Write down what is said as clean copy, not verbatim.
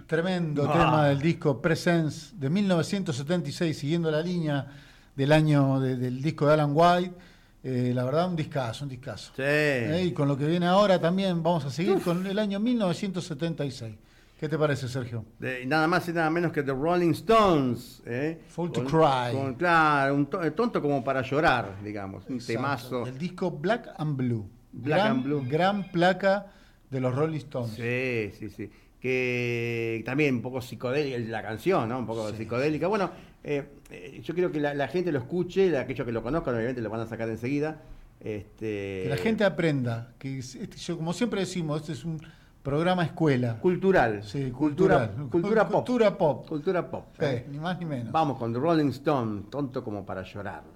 Tremendo tema del disco Presence de 1976, siguiendo la línea del año del disco de Alan White. La verdad, un discazo, un discazo. Sí. Y con lo que viene ahora también vamos a seguir con el año 1976. ¿Qué te parece, Sergio? Nada más y nada menos que The Rolling Stones. Fool to Cry. Claro, tonto como para llorar, digamos. Un Exacto. temazo. El disco Black and Blue. Black and Blue. Gran placa de los Rolling Stones. Sí. Que también un poco psicodélica, la canción, ¿no? Un poco psicodélica. Bueno, yo quiero que la gente lo escuche, aquellos que lo conozcan, obviamente lo van a sacar enseguida. Que la gente aprenda. Como siempre decimos, este es un programa escuela. Cultural. Sí, cultura pop. Cultura pop. Cultura pop. Ni más ni menos. Vamos con The Rolling Stone, tonto como para llorar.